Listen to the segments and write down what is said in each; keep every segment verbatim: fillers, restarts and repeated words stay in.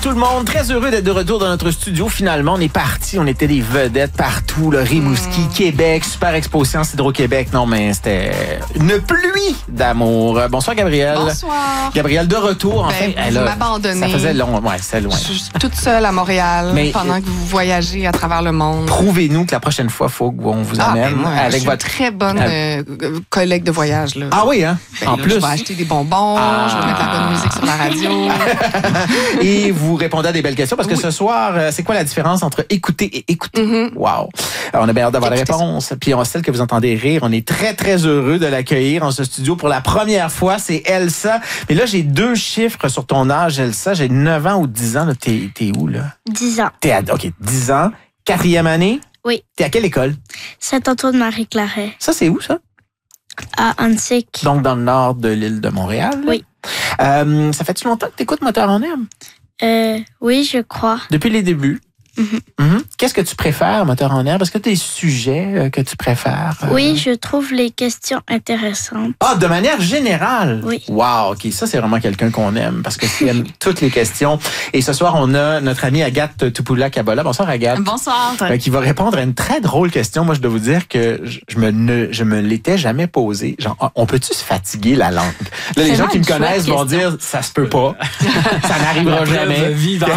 tout le monde. Très heureux d'être de retour dans notre studio. Finalement, on est parti. On était des vedettes partout. Le Rimouski, mmh. Québec, Super Expo Science Hydro-Québec. Non, mais c'était une pluie d'amour. Bonsoir, Gabrielle. Bonsoir. Gabrielle, de retour. Ben, Enfin, elle vous a, m'abandonnez. Ça faisait long. Ouais, c'est loin. Je suis toute seule à Montréal mais, pendant que vous voyagez à travers le monde. Prouvez-nous que la prochaine fois, il faut qu'on vous amène. Ah, ben moi, avec je suis votre une très bonne euh, collègue de voyage. Là. Ah oui, hein? Ben, en là, plus. Je vais acheter des bonbons, ah. je vais mettre la bonne musique sur la radio. Et vous répondez à des belles questions parce que oui. ce soir, c'est quoi la différence entre écouter et écouter? Mm-hmm. Wow! Alors, on a bien hâte d'avoir les réponses. Puis, on, celle que vous entendez rire, on est très, très heureux de l'accueillir en ce studio pour la première fois. C'est Elsa. Mais là, j'ai deux chiffres sur ton âge, Elsa. J'ai neuf ans ou dix ans. Là. T'es, t'es où, là? dix ans. T'es à, OK, dix ans. Quatrième année? Oui. T'es à quelle école? Saint-Antoine-Marie-Claret. Ça, c'est où, ça? À Annecy. Donc, dans le nord de l'île de Montréal? Là? Oui. Euh, ça fait-tu longtemps que t'écoutes Moteur en herbe? Euh, oui, je crois. Depuis les débuts? Mm-hmm. Mm-hmm. Qu'est-ce que tu préfères, Moteur en herbe? Est-ce que tu as des sujets euh, que tu préfères? Euh... Oui, je trouve les questions intéressantes. Ah, de manière générale? Oui. Wow, OK. Ça, c'est vraiment quelqu'un qu'on aime parce que tu aimes toutes les questions. Et ce soir, on a notre amie Agathe Tupoula-Kabola. Bonsoir, Agathe. Bonsoir. Euh, qui va répondre à une très drôle question. Moi, je dois vous dire que je, je me ne, je me l'étais jamais posée. Genre, on peut-tu se fatiguer la langue? Là, les gens qui me connaissent vont question. dire, ça se peut pas. Ça n'arrivera jamais. Vivante.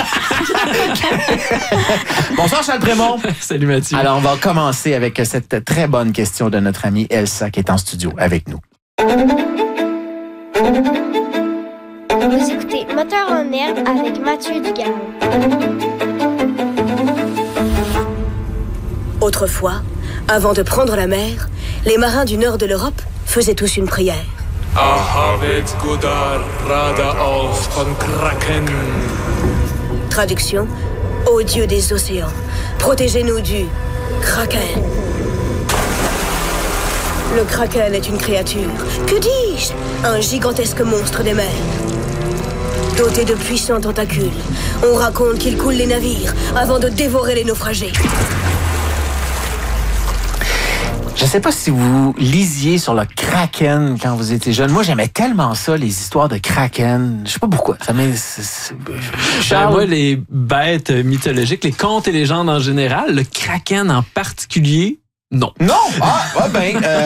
Bonsoir Charles Prémont. Salut Mathieu. Alors on va commencer avec cette très bonne question de notre amie Elsa qui est en studio avec nous. Vous écoutez Moteur en herbe avec Mathieu Dugal. Autrefois, avant de prendre la mer, les marins du nord de l'Europe faisaient tous une prière. Traduction: ô Dieu des océans, protégez-nous du Kraken. Le Kraken est une créature, que dis-je, un gigantesque monstre des mers. Doté de puissants tentacules, on raconte qu'il coule les navires avant de dévorer les naufragés. Je sais pas si vous lisiez sur le Kraken quand vous étiez jeune. Moi, j'aimais tellement ça, les histoires de Kraken. Je sais pas pourquoi. Ça m'est... Charles... Moi, les bêtes mythologiques, les contes et légendes en général, le Kraken en particulier, non. Non? Ah, ah ben... Euh...